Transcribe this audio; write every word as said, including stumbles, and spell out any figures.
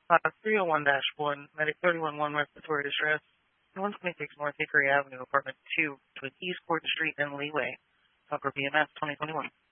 Uh, three oh one dash one, Medic thirty one one, respiratory distress. one twenty-six North Hickory Avenue, apartment two, between East Court Street and Leeway. Tucker B M S twenty twenty-one.